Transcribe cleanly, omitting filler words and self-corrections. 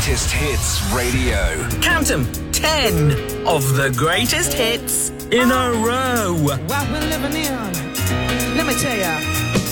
Greatest Hits Radio. Count 'em, 10 of the greatest hits in a row. What we're living in, let me tell ya.